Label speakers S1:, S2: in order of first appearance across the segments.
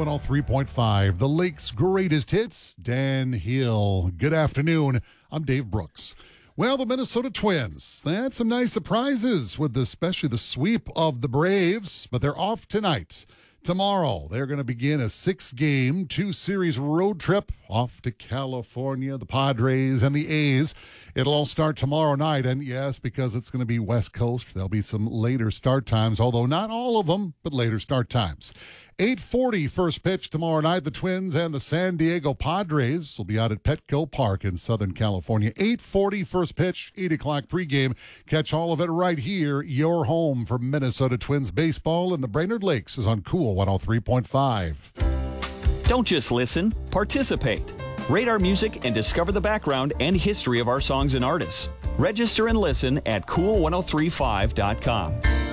S1: 103.5, the Lake's greatest hits, Dan Hill. Good afternoon. I'm Dave Brooks. Well, the Minnesota Twins, they had some nice surprises with especially the sweep of the Braves, but they're off tonight. Tomorrow, they're going to begin a 6-game, 2-series road trip off to California, the Padres and the A's. It'll all start tomorrow night, and yes, because it's going to be West Coast, there'll be some later start times, although not all of them, but later start times. 8:40 first pitch tomorrow night. The Twins and the San Diego Padres will be out at Petco Park in Southern California. 8:40 first pitch, 8 o'clock pregame. Catch all of it right here. Your home for Minnesota Twins baseball, and the Brainerd Lakes is on Cool 103.5.
S2: Don't just listen, participate. Rate our music and discover the background and history of our songs and artists. Register and listen at cool1035.com.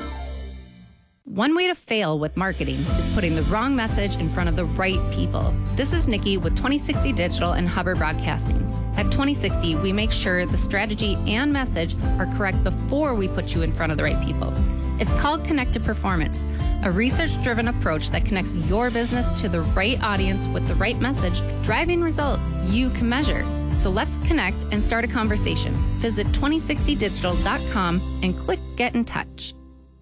S3: One way to fail with marketing is putting the wrong message in front of the right people. This is Nikki with 2060 Digital and Hubbard Broadcasting. At 2060, we make sure the strategy and message are correct before we put you in front of the right people. It's called Connected Performance, a research-driven approach that connects your business to the right audience with the right message, driving results you can measure. So let's connect and start a conversation. Visit 2060digital.com and click Get in Touch.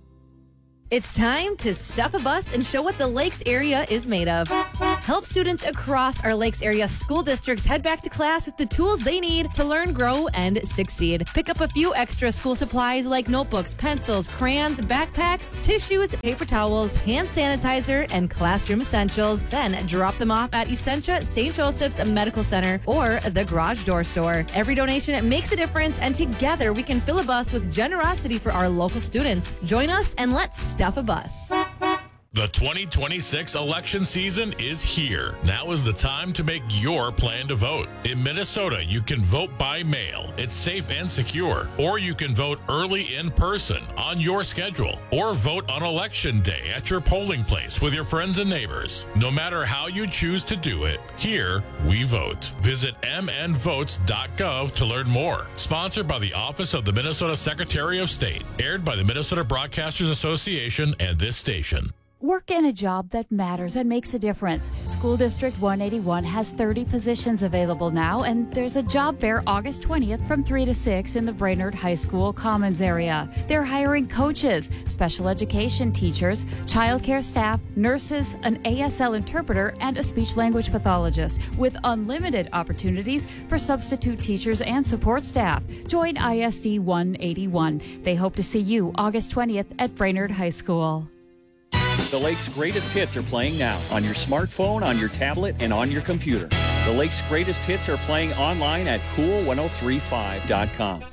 S4: It's time to stuff a bus and show what the Lakes area is made of. Help students across our Lakes area school districts head back to class with the tools they need to learn, grow, and succeed. Pick up a few extra school supplies like notebooks, pencils, crayons, backpacks, tissues, paper towels, hand sanitizer, and classroom essentials. Then drop them off at Essentia St. Joseph's Medical Center or the Garage Door Store. Every donation makes a difference, and together we can fill a bus with generosity for our local students. Join us and let's stuff a bus.
S5: The 2026 election season is here. Now is the time to make your plan to vote. In Minnesota, you can vote by mail. It's safe and secure. Or you can vote early in person on your schedule. Or vote on election day at your polling place with your friends and neighbors. No matter how you choose to do it, here we vote. Visit mnvotes.gov to learn more. Sponsored by the Office of the Minnesota Secretary of State. Aired by the Minnesota Broadcasters Association and this station.
S6: Work in a job that matters and makes a difference. School District 181 has 30 positions available now, and there's a job fair August 20th from 3 to 6 in the Brainerd High School Commons area. They're hiring coaches, special education teachers, childcare staff, nurses, an ASL interpreter, and a speech-language pathologist, with unlimited opportunities for substitute teachers and support staff. Join ISD 181. They hope to see you August 20th at Brainerd High School.
S2: The Lake's greatest hits are playing now on your smartphone, on your tablet, and on your computer. The Lake's greatest hits are playing online at cool1035.com.